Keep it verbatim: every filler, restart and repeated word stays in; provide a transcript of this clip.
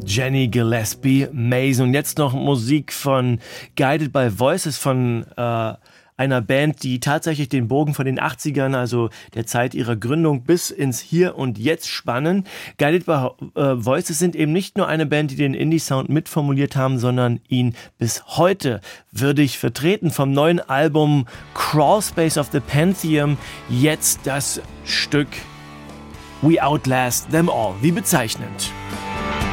Jenny Gillespie, Maze. Und jetzt noch Musik von Guided by Voices, von äh, einer Band, die tatsächlich den Bogen von den achtzigern, also der Zeit ihrer Gründung, bis ins Hier und Jetzt spannen. Guided by äh, Voices sind eben nicht nur eine Band, die den Indie-Sound mitformuliert haben, sondern ihn bis heute würdig vertreten. Vom neuen Album Crawlspace of the Pantheon jetzt das Stück We Outlast Them All. Wie bezeichnend.